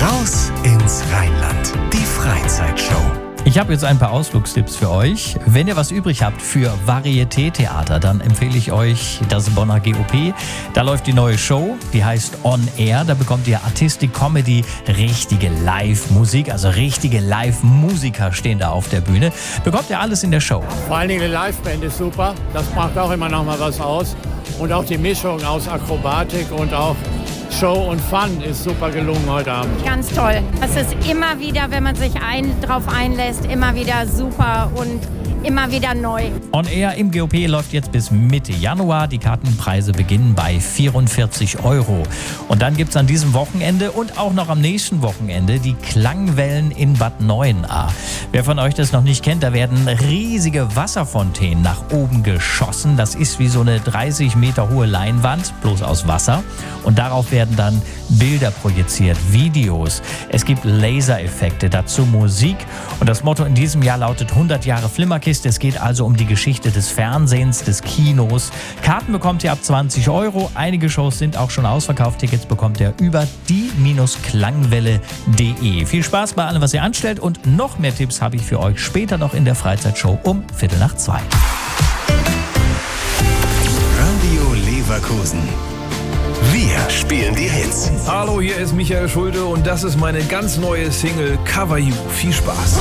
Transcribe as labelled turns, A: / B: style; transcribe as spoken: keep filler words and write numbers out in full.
A: Raus ins Rheinland. Die Freizeitshow.
B: Ich habe jetzt ein paar Ausflugstipps für euch. Wenn ihr was übrig habt für Varieté-Theater, dann empfehle ich euch das Bonner G O P. Da läuft die neue Show, die heißt On Air. Da bekommt ihr Artistic Comedy, richtige Live-Musik, also richtige Live-Musiker stehen da auf der Bühne. Bekommt ihr alles in der Show.
C: Vor allen Dingen eine Liveband ist super. Das macht auch immer noch mal was aus. Und auch die Mischung aus Akrobatik und auch Show und Fun ist super gelungen heute Abend.
D: Ganz toll. Es ist immer wieder, wenn man sich ein, drauf einlässt, immer wieder super und immer wieder neu.
B: On Air im G O P läuft jetzt bis Mitte Januar. Die Kartenpreise beginnen bei vierundvierzig Euro. Und dann gibt es an diesem Wochenende und auch noch am nächsten Wochenende die Klangwellen in Bad Neuenahr. Wer von euch das noch nicht kennt, da werden riesige Wasserfontänen nach oben geschossen. Das ist wie so eine dreißig Meter hohe Leinwand, bloß aus Wasser. Und darauf werden dann Bilder projiziert, Videos. Es gibt Lasereffekte, dazu Musik. Und das Motto in diesem Jahr lautet hundert Jahre Flimmerkiste. Es geht also um die Geschichte des Fernsehens, des Kinos. Karten bekommt ihr ab zwanzig Euro. Einige Shows sind auch schon ausverkauft. Tickets bekommt ihr über die Klangwelle punkt de. Viel Spaß bei allem, was ihr anstellt. Und noch mehr Tipps habe ich für euch später noch in der Freizeitshow um Viertel nach zwei.
A: Radio Leverkusen. Wir spielen die Hits.
E: Hallo, hier ist Michael Schulte und das ist meine ganz neue Single Cover You. Viel Spaß.